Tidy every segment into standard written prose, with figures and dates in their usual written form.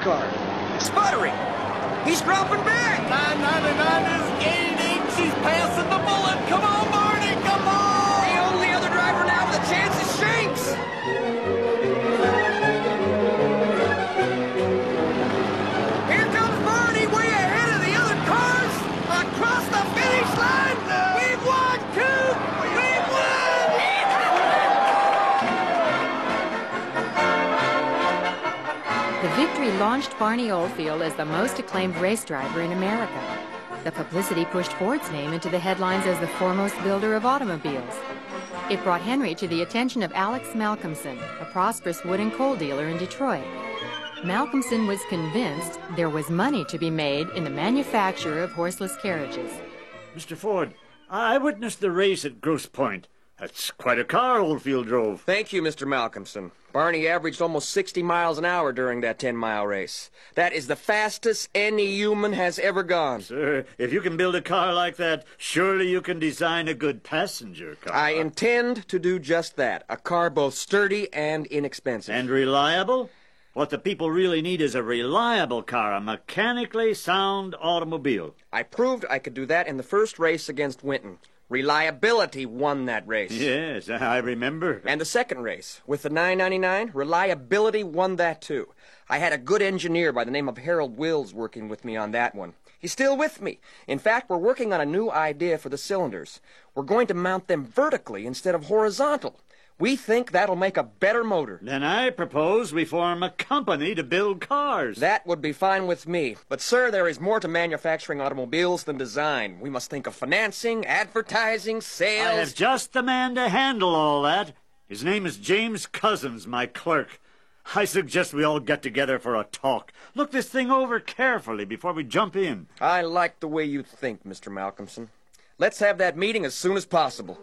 car. Sputtering. He's dropping back. 999 is gaining. She's passing the bullet. Come on, Barney, come on! The only other driver now with a chance is Shanks. Here comes Barney, way ahead of the other cars. Across the finish line. We've won, Coop. We've won. The victory launched Barney Oldfield as the most acclaimed race driver in America. The publicity pushed Ford's name into the headlines as the foremost builder of automobiles. It brought Henry to the attention of Alex Malcolmson, a prosperous wood and coal dealer in Detroit. Malcolmson was convinced there was money to be made in the manufacture of horseless carriages. Mr. Ford, I witnessed the race at Grosse Pointe. That's quite a car Oldfield drove. Thank you, Mr. Malcolmson. Barney averaged almost 60 miles an hour during that 10-mile race. That is the fastest any human has ever gone. Sir, if you can build a car like that, surely you can design a good passenger car. I intend to do just that. A car both sturdy and inexpensive. And reliable? What the people really need is a reliable car, a mechanically sound automobile. I proved I could do that in the first race against Winton. Reliability won that race. Yes, I remember. And the second race, with the 999, reliability won that too. I had a good engineer by the name of Harold Wills working with me on that one. He's still with me. In fact, we're working on a new idea for the cylinders. We're going to mount them vertically instead of horizontal. We think that'll make a better motor. Then I propose we form a company to build cars. That would be fine with me. But, sir, there is more to manufacturing automobiles than design. We must think of financing, advertising, sales. I have just the man to handle all that. His name is James Cousins, my clerk. I suggest we all get together for a talk. Look this thing over carefully before we jump in. I like the way you think, Mr. Malcolmson. Let's have that meeting as soon as possible.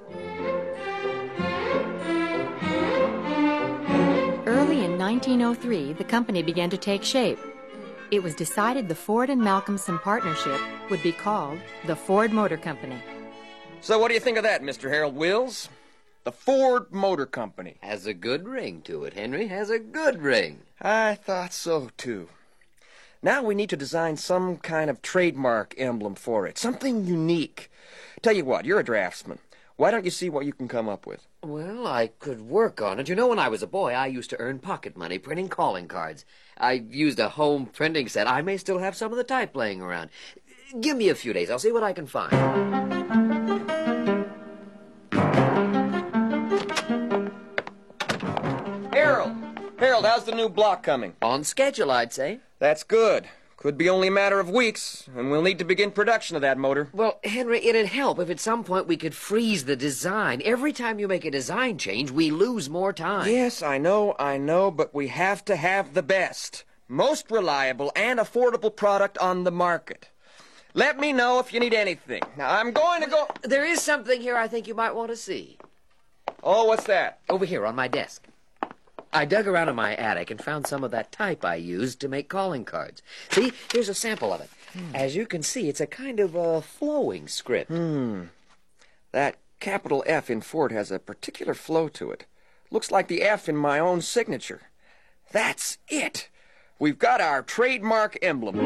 Early in 1903, the company began to take shape. It was decided the Ford and Malcolmson partnership would be called the Ford Motor Company. So what do you think of that, Mr. Harold Wills? The Ford Motor Company. Has a good ring to it, Henry. Has a good ring. I thought so, too. Now we need to design some kind of trademark emblem for it. Something unique. Tell you what, you're a draftsman. Why don't you see what you can come up with? Well, I could work on it. You know, when I was a boy, I used to earn pocket money printing calling cards. I used a home printing set. I may still have some of the type laying around. Give me a few days. I'll see what I can find. Harold, how's the new block coming? On schedule, I'd say. That's good. Could be only a matter of weeks, and we'll need to begin production of that motor. Well, Henry, it'd help if at some point we could freeze the design. Every time you make a design change, we lose more time. Yes, I know, but we have to have the best, most reliable, and affordable product on the market. Let me know if you need anything. Now, I'm going to go... There is something here I think you might want to see. Oh, what's that? Over here on my desk. I dug around in my attic and found some of that type I used to make calling cards. See, here's a sample of it. As you can see, it's a kind of a flowing script. That capital F in Ford has a particular flow to it. Looks like the F in my own signature. That's it. We've got our trademark emblem.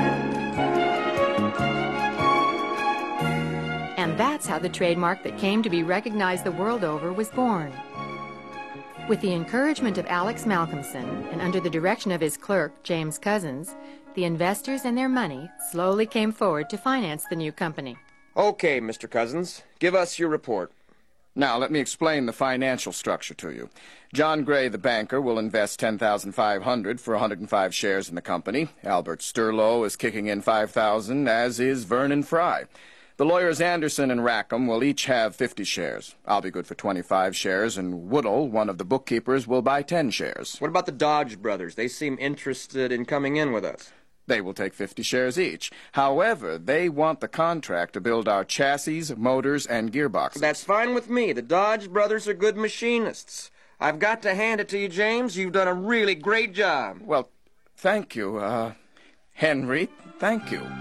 And that's how the trademark that came to be recognized the world over was born. With the encouragement of Alex Malcolmson and under the direction of his clerk, James Cousins, the investors and their money slowly came forward to finance the new company. Okay, Mr. Cousins, give us your report. Now, let me explain the financial structure to you. John Gray, the banker, will invest $10,500 for 105 shares in the company. Albert Sterlow is kicking in $5,000, as is Vernon Fry. The lawyers Anderson and Rackham will each have 50 shares. I'll be good for 25 shares, and Woodall, one of the bookkeepers, will buy 10 shares. What about the Dodge brothers? They seem interested in coming in with us. They will take 50 shares each. However, they want the contract to build our chassis, motors, and gearboxes. That's fine with me. The Dodge brothers are good machinists. I've got to hand it to you, James. You've done a really great job. Well, thank you, Henry. Thank you.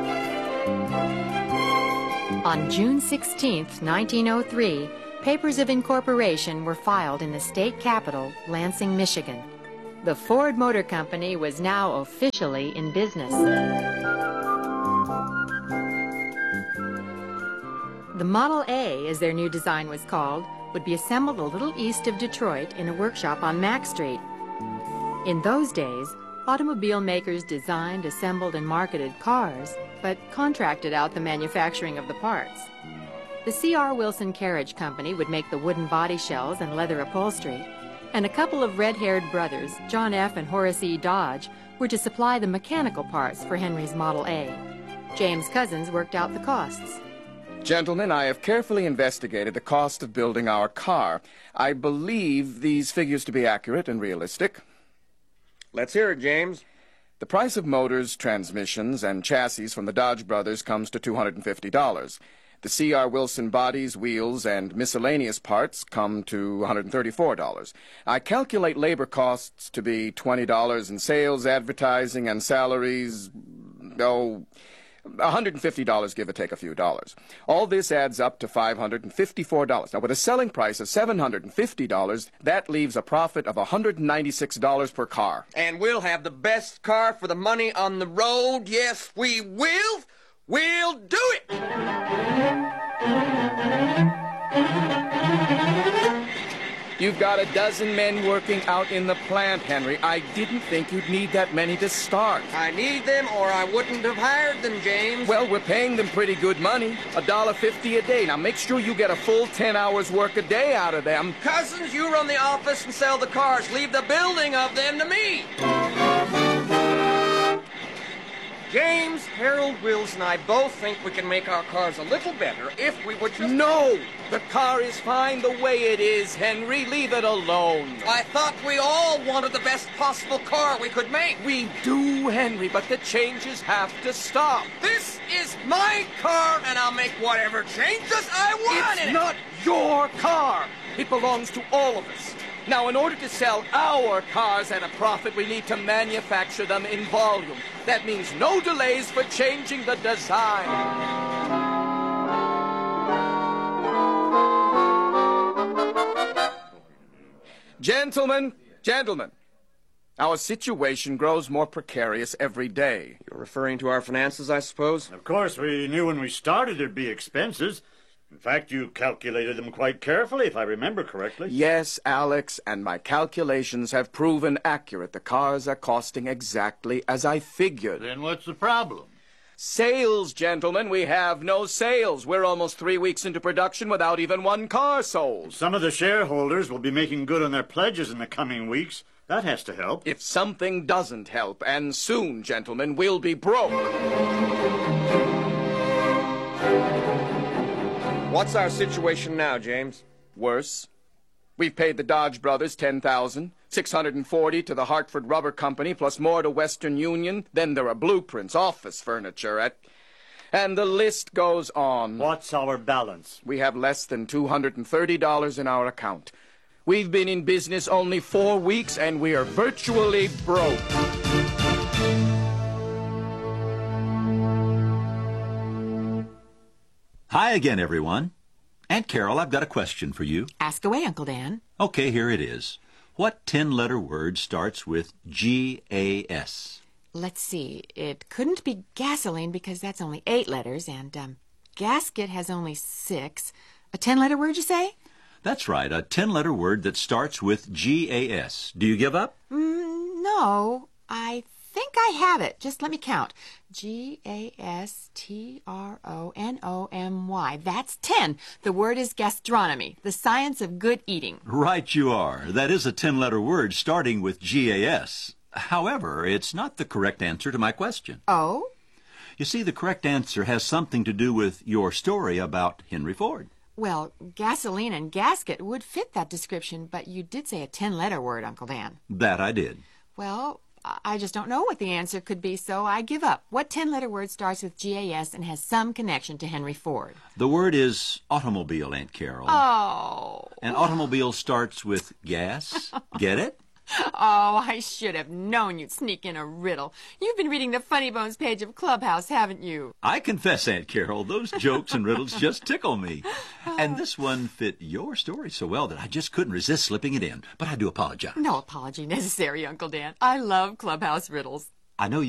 On June 16, 1903, papers of incorporation were filed in the state capital, Lansing, Michigan. The Ford Motor Company was now officially in business. The Model A, as their new design was called, would be assembled a little east of Detroit in a workshop on Mack Street. In those days, automobile makers designed, assembled, and marketed cars, but contracted out the manufacturing of the parts. The C.R. Wilson Carriage Company would make the wooden body shells and leather upholstery, and a couple of red-haired brothers, John F. and Horace E. Dodge, were to supply the mechanical parts for Henry's Model A. James Couzens worked out the costs. Gentlemen, I have carefully investigated the cost of building our car. I believe these figures to be accurate and realistic. Let's hear it, James. The price of motors, transmissions, and chassis from the Dodge brothers comes to $250. The C.R. Wilson bodies, wheels, and miscellaneous parts come to $134. I calculate labor costs to be $20 in sales, advertising, and salaries, $150, give or take a few dollars. All this adds up to $554. Now, with a selling price of $750, that leaves a profit of $196 per car. And we'll have the best car for the money on the road. Yes, we will. We'll do it! You've got a dozen men working out in the plant, Henry. I didn't think you'd need that many to start. I need them or I wouldn't have hired them, James. Well, we're paying them pretty good money, $1.50 a day. Now, make sure you get a full 10 hours work a day out of them. Cousins, you run the office and sell the cars. Leave the building of them to me. James, Harold Wills, and I both think we can make our cars a little better if we would just... No! The car is fine the way it is, Henry. Leave it alone. I thought we all wanted the best possible car we could make. We do, Henry, but the changes have to stop. This is my car, and I'll make whatever changes I want in it. It's not your car. It belongs to all of us. Now, in order to sell our cars at a profit, we need to manufacture them in volume. That means no delays for changing the design. Gentlemen, our situation grows more precarious every day. You're referring to our finances, I suppose? Of course, we knew when we started there'd be expenses. In fact, you calculated them quite carefully, if I remember correctly. Yes, Alex, and my calculations have proven accurate. The cars are costing exactly as I figured. Then what's the problem? Sales, gentlemen. We have no sales. We're almost 3 weeks into production without even one car sold. Some of the shareholders will be making good on their pledges in the coming weeks. That has to help. If something doesn't help, and soon, gentlemen, we'll be broke. What's our situation now, James? Worse. We've paid the Dodge brothers $10,000, $640 to the Hartford Rubber Company, plus more to Western Union. Then there are blueprints, office furniture, and the list goes on. What's our balance? We have less than $230 in our account. We've been in business only 4 weeks, and we are virtually broke. Hi again, everyone. Aunt Carol, I've got a question for you. Ask away, Uncle Dan. Okay, here it is. What 10-letter word starts with G-A-S? Let's see. It couldn't be gasoline because that's only 8 letters, and gasket has only 6. A 10-letter word, you say? That's right, a 10-letter word that starts with G-A-S. Do you give up? No. I think I have it. Just let me count. G-A-S-T-R-O-N-O-M-Y. That's 10. The word is gastronomy, the science of good eating. Right you are. That is a 10-letter word starting with G-A-S. However, it's not the correct answer to my question. Oh? You see, the correct answer has something to do with your story about Henry Ford. Well, gasoline and gasket would fit that description, but you did say a 10-letter word, Uncle Dan. That I did. Well, I just don't know what the answer could be, so I give up. What 10-letter word starts with G-A-S and has some connection to Henry Ford? The word is automobile, Aunt Carol. Oh. An automobile starts with gas. Get it? Oh, I should have known you'd sneak in a riddle. You've been reading the Funny Bones page of Clubhouse, haven't you? I confess, Aunt Carol, those jokes and riddles just tickle me. And this one fit your story so well that I just couldn't resist slipping it in. But I do apologize. No apology necessary, Uncle Dan. I love Clubhouse riddles. I know